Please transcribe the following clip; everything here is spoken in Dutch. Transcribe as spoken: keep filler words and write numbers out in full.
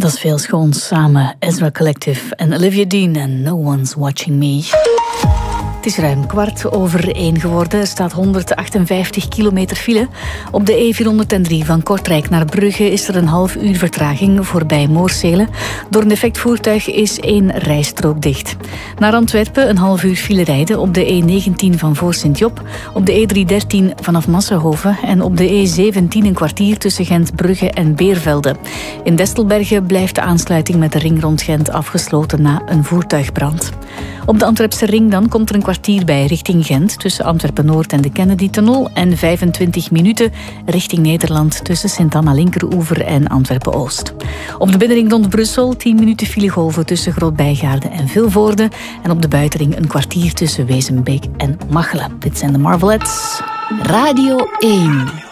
Dat is veel schoons samen. Ezra Collective en Olivia Dean en No One's Watching Me. Het is ruim kwart over één geworden. Er staat honderdachtenvijftig kilometer file. Op de E vierhonderddrie van Kortrijk naar Brugge is er een half uur vertraging voorbij Moorsele. Door een defect voertuig is één rijstrook dicht. Naar Antwerpen een half uur file rijden op de E negentien van voor Sint-Job, op de E driehonderddertien vanaf Massenhoven en op de E zeventien een kwartier tussen Gent, Brugge en Beervelde. In Destelbergen blijft de aansluiting met de ring rond Gent afgesloten na een voertuigbrand. Op de Antwerpse ring dan komt er een kwartier bij richting Gent tussen Antwerpen-Noord en de Kennedy-tunnel en vijfentwintig minuten richting Nederland tussen Sint-Anna-Linkeroever en Antwerpen-Oost. Op de binnenring rond Brussel tien minuten filegolven tussen Groot-Bijgaarden en Vilvoorde en op de buitenring een kwartier tussen Wezenbeek en Machelen. Dit zijn de Marvelettes. Radio één.